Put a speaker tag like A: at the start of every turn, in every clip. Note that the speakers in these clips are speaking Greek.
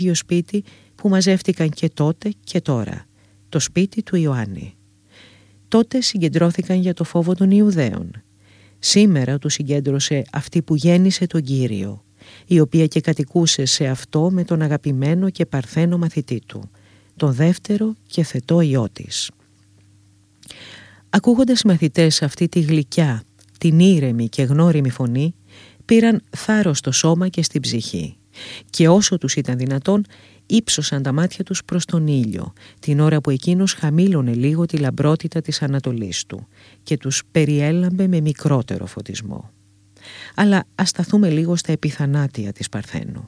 A: ίδιο σπίτι που μαζεύτηκαν και τότε και τώρα, το σπίτι του Ιωάννη. Τότε συγκεντρώθηκαν για το φόβο των Ιουδαίων. Σήμερα του συγκέντρωσε αυτή που γέννησε τον Κύριο, η οποία και κατοικούσε σε αυτό με τον αγαπημένο και παρθένο μαθητή του, τον δεύτερο και θετό Υιό της. Ακούγοντας οι μαθητές αυτή τη γλυκιά, την ήρεμη και γνώριμη φωνή, πήραν θάρρος στο σώμα και στην ψυχή και όσο τους ήταν δυνατόν ύψωσαν τα μάτια τους προς τον ήλιο, την ώρα που εκείνος χαμήλωνε λίγο τη λαμπρότητα της ανατολής του και τους περιέλαμπε με μικρότερο φωτισμό. Αλλά ας σταθούμε λίγο στα επιθανάτια της Παρθένου.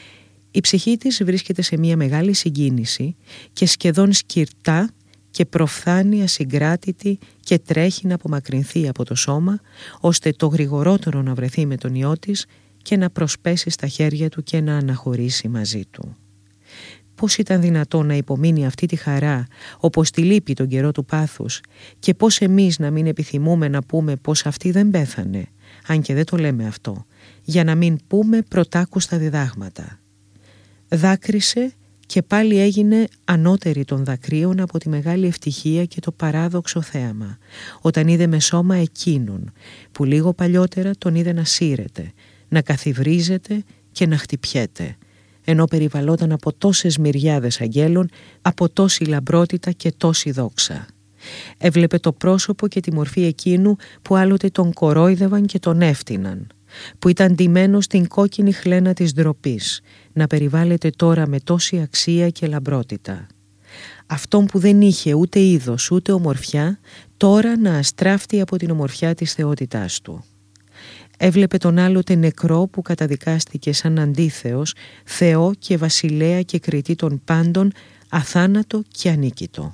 A: Η ψυχή της βρίσκεται σε μια μεγάλη συγκίνηση και σχεδόν σκυρτά και προφθάνει ασυγκράτητη και τρέχει να απομακρυνθεί από το σώμα, ώστε το γρηγορότερο να βρεθεί με τον Υιό της και να προσπέσει στα χέρια του και να αναχωρήσει μαζί του. Πώς ήταν δυνατόν να υπομείνει αυτή τη χαρά όπως τη λύπη τον καιρό του πάθους και πώς εμείς να μην επιθυμούμε να πούμε πως αυτή δεν πέθανε, αν και δεν το λέμε αυτό, για να μην πούμε πρωτάκουστα διδάγματα. Δάκρυσε και πάλι έγινε ανώτερη των δακρύων από τη μεγάλη ευτυχία και το παράδοξο θέαμα, όταν είδε με σώμα εκείνον που λίγο παλιότερα τον είδε να σύρεται, να καθιβρίζεται και να χτυπιέται, ενώ περιβαλλόταν από τόσες μυριάδες αγγέλων, από τόση λαμπρότητα και τόση δόξα. Έβλεπε το πρόσωπο και τη μορφή εκείνου που άλλοτε τον κορόιδευαν και τον έφτυναν, που ήταν ντυμένος στην κόκκινη χλένα της ντροπής, να περιβάλλεται τώρα με τόση αξία και λαμπρότητα. Αυτόν που δεν είχε ούτε είδος ούτε ομορφιά, τώρα να αστράφτει από την ομορφιά της θεότητάς του. Έβλεπε τον άλλοτε νεκρό που καταδικάστηκε σαν αντίθεος, Θεό και βασιλέα και κριτή των πάντων, αθάνατο και ανίκητο.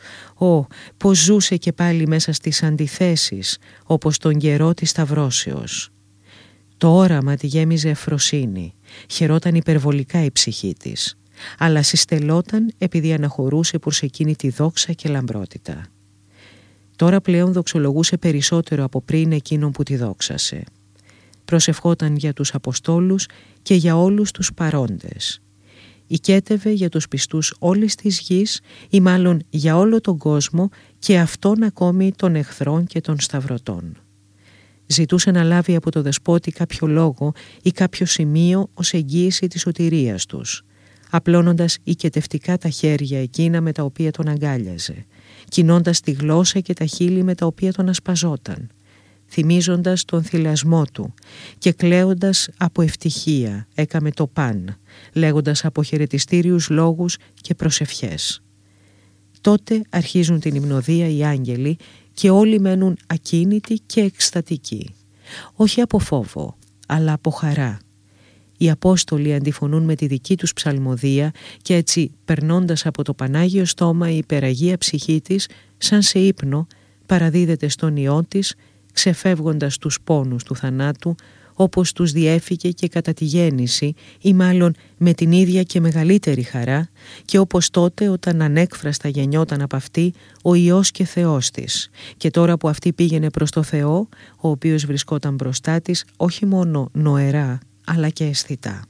A: Πως ζούσε και πάλι μέσα στις αντιθέσεις, όπως τον καιρό της Σταυρώσεως. Το όραμα τη γέμιζε ευφροσύνη, χαιρόταν υπερβολικά η ψυχή της, αλλά συστελόταν επειδή αναχωρούσε προς εκείνη τη δόξα και λαμπρότητα. Τώρα πλέον δοξολογούσε περισσότερο από πριν εκείνον που τη δόξασε. Προσευχόταν για τους Αποστόλους και για όλους τους παρόντες. Οικέτευε για τους πιστούς όλης της γης ή μάλλον για όλο τον κόσμο και αυτόν ακόμη των εχθρών και των σταυρωτών. Ζητούσε να λάβει από το δεσπότη κάποιο λόγο ή κάποιο σημείο ως εγγύηση της σωτηρίας τους, απλώνοντας οικετευτικά τα χέρια εκείνα με τα οποία τον αγκάλιαζε, κινώντας τη γλώσσα και τα χείλη με τα οποία τον ασπαζόταν, θυμίζοντας τον θυλασμό του και κλαίοντας από ευτυχία έκαμε το παν, λέγοντας αποχαιρετιστήριους λόγους και προσευχές. Τότε αρχίζουν την υμνοδία οι άγγελοι και όλοι μένουν ακίνητοι και εκστατικοί, όχι από φόβο, αλλά από χαρά. Οι Απόστολοι αντιφωνούν με τη δική τους ψαλμοδία και έτσι, περνώντας από το Πανάγιο στόμα η υπεραγία ψυχή της, σαν σε ύπνο, παραδίδεται στον Υιό της, ξεφεύγοντας τους πόνους του θανάτου, όπως τους διέφυγε και κατά τη γέννηση ή μάλλον με την ίδια και μεγαλύτερη χαρά και όπως τότε όταν ανέκφραστα γεννιόταν από αυτή ο Υιός και Θεός της και τώρα που αυτή πήγαινε προς το Θεό, ο οποίος βρισκόταν μπροστά της όχι μόνο νοερά αλλά και αισθητά.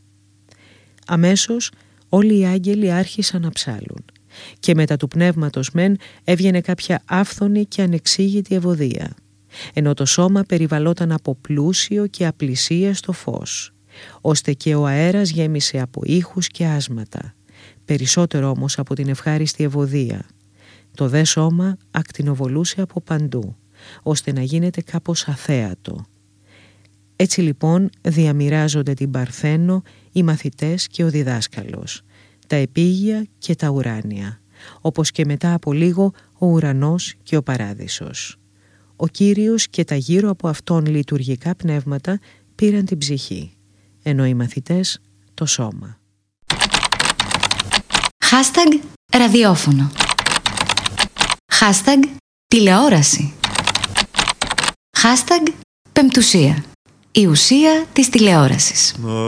A: Αμέσως όλοι οι άγγελοι άρχισαν να ψάλουν και μετά του πνεύματος μεν έβγαινε κάποια άφθονη και ανεξήγητη ευωδία, ενώ το σώμα περιβαλλόταν από πλούσιο και απλησίαστο φως, ώστε και ο αέρας γέμισε από ήχους και άσματα, περισσότερο όμως από την ευχάριστη ευωδία. Το δε σώμα ακτινοβολούσε από παντού, ώστε να γίνεται κάπως αθέατο. Έτσι λοιπόν διαμοιράζονται την Παρθένο οι μαθητές και ο διδάσκαλος, τα επίγεια και τα ουράνια, όπως και μετά από λίγο ο ουρανός και ο παράδεισος. Ο Κύριος και τα γύρω από αυτόν λειτουργικά πνεύματα πήραν την ψυχή, ενώ οι μαθητές το σώμα.
B: Hashtag ραδιόφωνο. Hashtag τηλεόραση. Hashtag πεμπτουσία. Η ουσία της τηλεόρασης.